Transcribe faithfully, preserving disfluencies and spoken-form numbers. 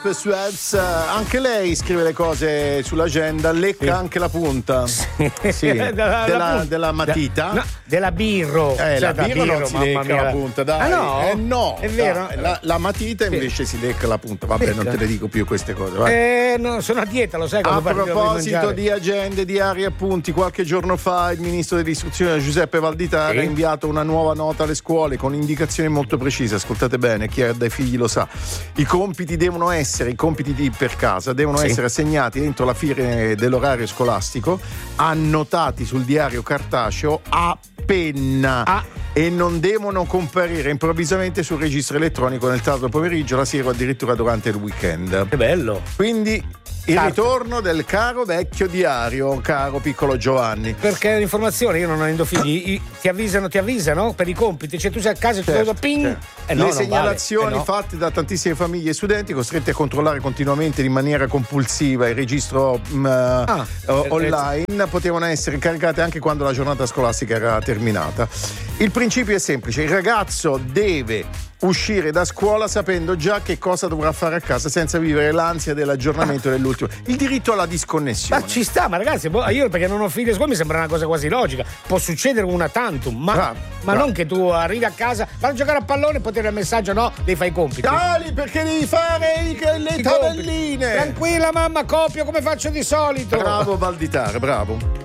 Suez, anche lei scrive le cose sull'agenda, lecca sì. anche la punta sì. Sì. della, della, della matita da, no, della birro eh, cioè, la birro birro, non si lecca mia. la punta, dai. Ah, no? Eh, no è vero dai. La, la matita invece sì. si lecca la punta, vabbè lecca. Non te le dico più queste cose, vai. Eh, no, sono a dieta, lo sai. A proposito di agende, diari e appunti, qualche giorno fa il ministro dell'istruzione Giuseppe Valditara sì. ha inviato una nuova nota alle scuole con indicazioni molto precise, ascoltate bene, chi ha dei figli lo sa. I compiti devono essere i compiti di per casa devono sì. essere assegnati entro la fine dell'orario scolastico, annotati sul diario cartaceo a penna ah. e non devono comparire improvvisamente sul registro elettronico nel tardo pomeriggio, la sera o addirittura durante il weekend. Che bello! Quindi il Carta. ritorno del caro vecchio diario, caro piccolo Giovanni. Perché l'informazione, io non avendo figli, ti avvisano, ti avvisano per i compiti, cioè tu sei a casa e certo, tu ping. Certo. Eh no, le segnalazioni vale. eh no. fatte da tantissime famiglie e studenti costretti a controllare continuamente in maniera compulsiva il registro um, ah, uh, online eh, potevano essere caricate anche quando la giornata scolastica era terminata. Il principio è semplice: il ragazzo deve uscire da scuola sapendo già che cosa dovrà fare a casa senza vivere l'ansia dell'aggiornamento ah. dell'ultimo. Il diritto alla disconnessione. Ma ci sta, ma ragazzi, io perché non ho figli a scuola mi sembra una cosa quasi logica. Può succedere una tantum, ma, bravo, ma bravo. non che tu arrivi a casa, vai a giocare a pallone e poi il messaggio no, devi fare i compiti. Dai, perché devi fare i, le I tavelline. Compiti. Tranquilla mamma, copio come faccio di solito. Bravo Valditara, bravo.